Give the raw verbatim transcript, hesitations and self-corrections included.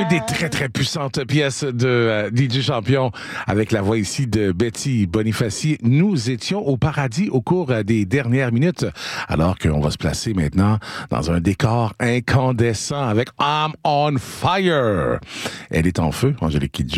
des très, très puissantes pièces de euh, D J Champion avec la voix ici de Betty Bonifaci. Nous étions au paradis au cours euh, des dernières minutes, alors qu'on va se placer maintenant dans un décor incandescent avec I'm on fire. Elle est en feu, Angélique Kidjo.